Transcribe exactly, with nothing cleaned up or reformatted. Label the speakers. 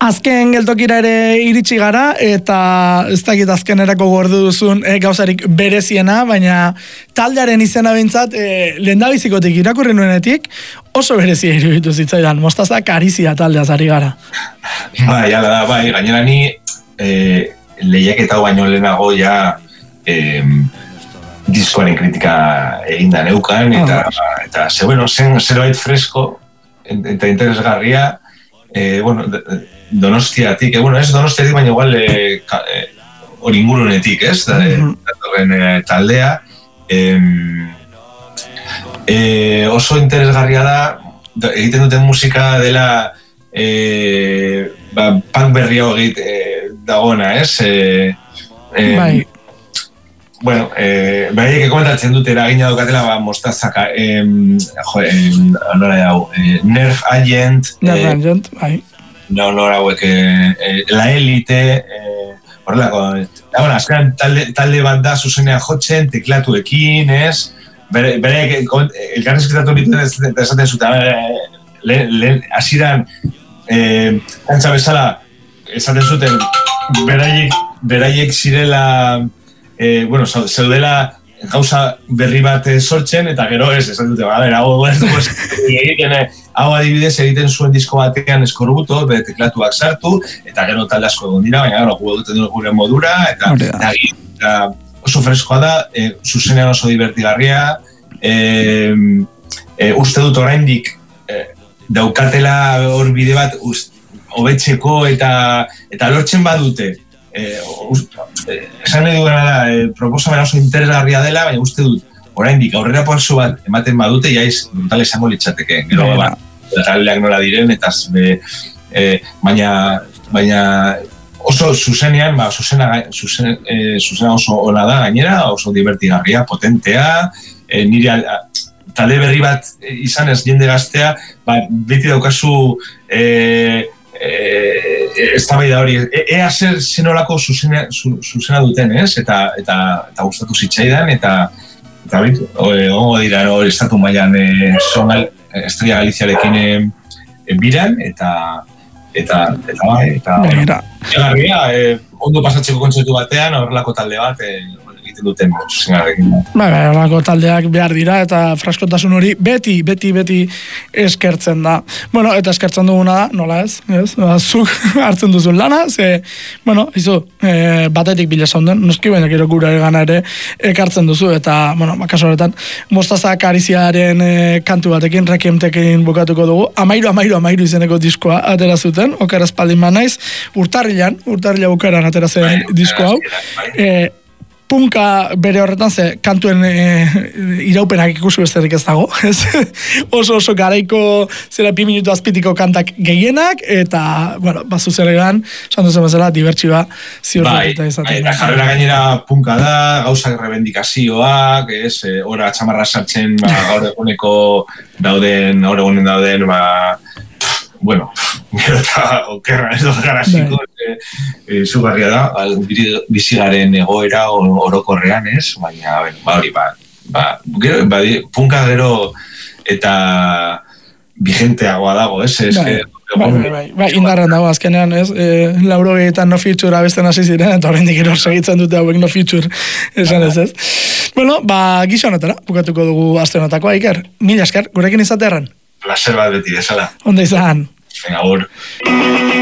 Speaker 1: Azken geltokira ere iritsi gara, eta ez dakit azkenerako gordu duzun e, gauzarik bereziena, baina taldearen izena bintzat, e, lehendabizikotik irakurri nuenetik, oso berezia iruditu zitzaidan, Mostaza Karizia taldeaz ari gara.
Speaker 2: Bai, ala da, bai, gainera ni e, lehiaketa baino lehenago ja e, diskoaren kritika eginda neukan, eta, oh. eta ze, bueno, zen zerbait fresko, eta interesgarria, e, bueno, Donostiatik, eh, bueno, ez Donostiatik, baina igual eh, ka, eh, oringurunetik, ez, da, mm-hmm. eh, taldea. Eh, eh, oso interesgarria da, da, egiten duten musika dela eh, ba, punk berria hogeit eh, dagona, ez? Eh, eh, bai. Bueno, eh, beraiek komentatzen dute eragina daukatela, ba, Mostazaka, eh, jo, eh, nora hau, eh, Nerf Agent,
Speaker 1: Nerf eh, Agent, bai.
Speaker 2: No, no, hauek, eh, la elite, eh, horrelako, bueno, azkenan talde, talde bat da zuzenean jotzen, teklatuekin, ez? Bere, bere elkarrezketatu bitu esaten zuten, lehen, hasiran, eh, kantza bezala, esaten zuten, beraiek, beraiek zirela, eh, bueno, zeudela, gauza berri bat sortzen, eta gero ez, esan dute, bera, hau egiten, hau adibidez egiten zuen disko batean eskorbuto, bere teklatuak sartu, eta gero talde asko egon dira, baina gero gu duten duen gure modura, eta, eta, eta oso freskoa da, e, zuzenean oso divertigarria, e, e, uste dut oraindik e, daukatela hor bide bat hobetzeko eta, eta lortzen badute, Eh, eh, esan nahi duena da, eh, proposamena oso interesgarria dela, baina uste dut, oraindik aurrera pauso bat ematen badute, jaiz brutal esango litzateke, gero ba, taldeak nola diren, eta be, eh, baina, baina oso zuzenean, ba, zuzena, zuzen, eh, zuzena oso ona da gainera, oso divertigarria, potentea, eh, nire talde berri bat izan ez jende gaztea, ba, beti daukazu eh, Eh, ez da bai da hori, ea zer zenolako zuzena, zuzena duten, ez? Eta, eta, eta gustatu zitzaidan, eta eta bitu, ongo dira, hori estatu mailan e, Sonal, Estrella Galiziarekin e, biran, eta eta, eta bai, eta egarria, e, ondo pasatzeko kontzertu batean, horrelako talde bat, e, egiten duten zuzenarekin.
Speaker 1: Bai, bai, horrelako taldeak behar dira, eta fraskotasun hori beti, beti, beti eskertzen da. Bueno, eta eskertzen duguna da, nola ez? ez? Zuk hartzen duzun lana, ze, bueno, izu, e, batetik bila zaunden, noski baina gero gura egana ere ekartzen duzu, eta, bueno, kaso horretan, Mostaza Kariziaren e, kantu batekin, Requiemtekin bukatuko dugu, amairu, amairu, amairu izeneko diskoa atera zuten, okera espaldin ba naiz, urtarrilan, urtarrila bukaran atera zen disko hau, e, punka bere horretan, ze kantuen e, iraupenak ikusi besterik ez dago, ez? oso oso garaiko zera pi minutu azpitiko kantak gehienak, eta, bueno, bazu zeregan, esan duzen bezala, dibertsiba ziurtatuta izaten.
Speaker 2: Bai, jarrera gainera punka da, gauzak rebendikazioak, ez, ora txamarra sartzen, ba, gaur eguneko dauden, gaur egunen dauden, ba, bueno, gero eta okerra ez dut garaziko, zugarria da, bizigaren egoera orokorrean ez, baina, ba hori, ba, ba, gero, ba, punka gero eta vigenteagoa dago, ez, ez,
Speaker 1: bai, bai, bai, bai, bai, indarren dago azkenean, ez, e, lauro gehiagoetan no feature abesten hasi ziren, eta horrendik gero segitzen dute hauek no feature, esan ez, ez. Bueno, ba, gisa honetara, bukatuko dugu aste honetakoa, Iker, mila esker, gurekin izatearren.
Speaker 2: Placer bat beti, desala.
Speaker 1: Onda izan.
Speaker 2: Venga, agur.